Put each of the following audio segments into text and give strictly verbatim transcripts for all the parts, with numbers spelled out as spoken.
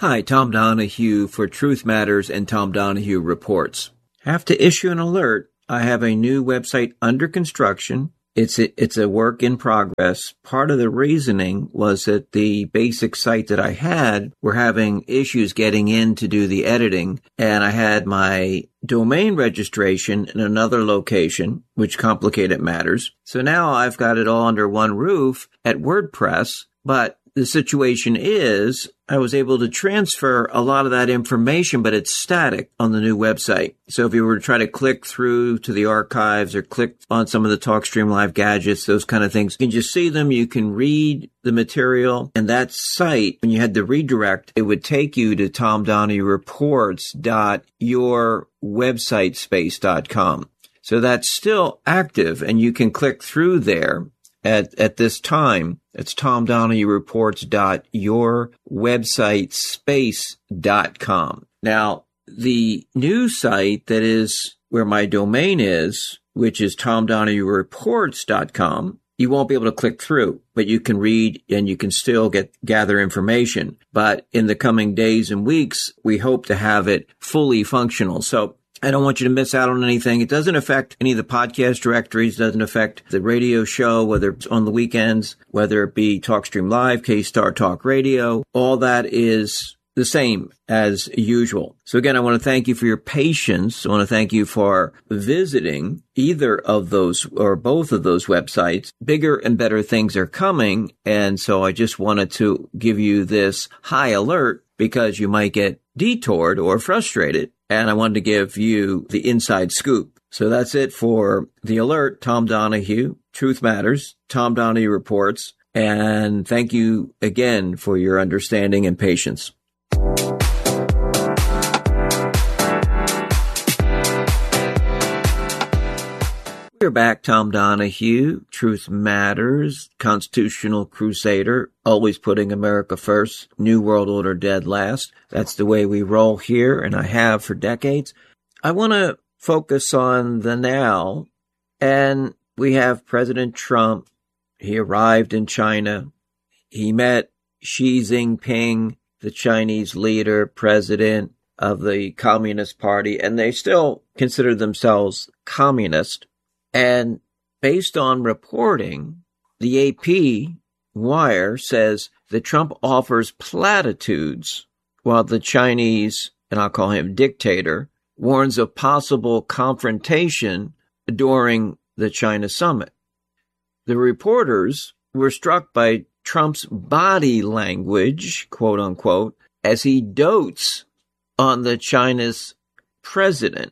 Hi, Tom Donahue for Truth Matters and Tom Donahue Reports. Have to issue an alert. I have a new website under construction. It's a, it's a work in progress. Part of the reasoning was that the basic site that I had were having issues getting in to do the editing, and I had my domain registration in another location, which complicated matters. So now I've got it all under one roof at WordPress, but the situation is I was able to transfer a lot of that information, but it's static on the new website. So if you were to try to click through to the archives or click on some of the TalkStream Live gadgets, those kind of things, you can just see them. You can read the material. And that site, when you had the redirect, it would take you to tom donahue reports dot your website space dot com. So that's still active, and you can click through there. At, at this time, it's tom donahue reports dot your website space dot com. Now, the new site that is where my domain is, which is tom donahue reports dot com, you won't be able to click through, but you can read and you can still get gather information. But in the coming days and weeks, we hope to have it fully functional. So I don't want you to miss out on anything. It doesn't affect any of the podcast directories, doesn't affect the radio show, whether it's on the weekends, whether it be TalkStream Live, K-Star Talk Radio. All that is the same as usual. So again, I want to thank you for your patience. I want to thank you for visiting either of those or both of those websites. Bigger and better things are coming. And so I just wanted to give you this high alert because you might get detoured or frustrated. And I wanted to give you the inside scoop. So that's it for the alert. Tom Donahue, Truth Matters, Tom Donahue Reports. And thank you again for your understanding and patience. We're back. Tom Donahue, Truth Matters, Constitutional Crusader, always putting America first, New World Order dead last. That's the way we roll here, and I have for decades. I want to focus on the now, and we have President Trump. He arrived in China. He met Xi Jinping, the Chinese leader, president of the Communist Party, and they still consider themselves communist. And based on reporting, the A P Wire says that Trump offers platitudes while the Chinese, and I'll call him dictator, warns of possible confrontation during the China summit. The reporters were struck by Trump's body language, quote unquote, as he dotes on the China's president.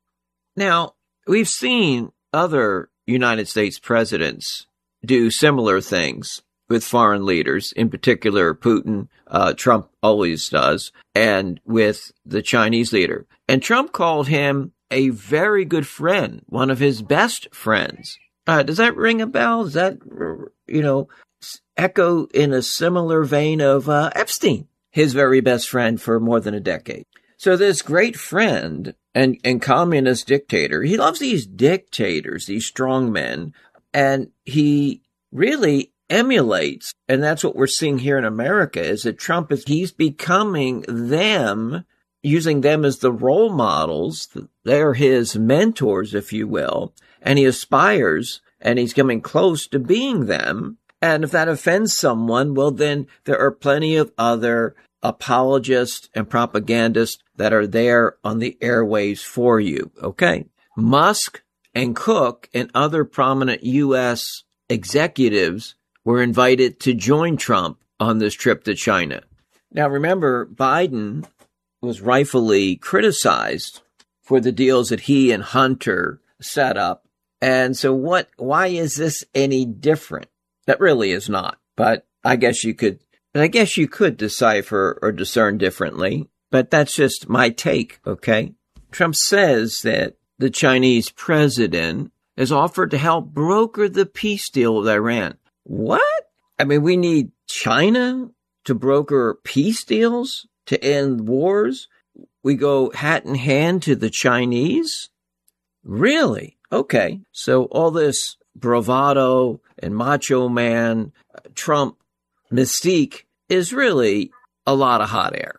Now, we've seen other United States presidents do similar things with foreign leaders, in particular Putin, uh, Trump always does, and with the Chinese leader. And Trump called him a very good friend, one of his best friends. Uh, does that ring a bell? Does that, you know, echo in a similar vein of uh, Epstein, his very best friend for more than a decade? So this great friend and, and communist dictator, he loves these dictators, these strong men, and he really emulates, and that's what we're seeing here in America, is that Trump is, he's becoming them, using them as the role models. They're his mentors, if you will, and he aspires, and he's coming close to being them. And if that offends someone, well, then there are plenty of other apologists and propagandists that are there on the airwaves for you. Okay. Musk and Cook and other prominent U S executives were invited to join Trump on this trip to China. Now, remember, Biden was rightfully criticized for the deals that he and Hunter set up. And so what, why is this any different? That really is not, but I guess you could, and I guess you could decipher or discern differently, but that's just my take, okay? Trump says that the Chinese president has offered to help broker the peace deal with Iran. What? I mean, we need China to broker peace deals to end wars? We go hat in hand to the Chinese? Really? Okay. So all this bravado and macho man Trump mystique is really a lot of hot air.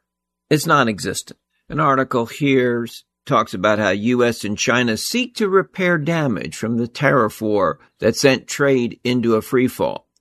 It's non-existent. An article here talks about how U S and China seek to repair damage from the tariff war that sent trade into a freefall.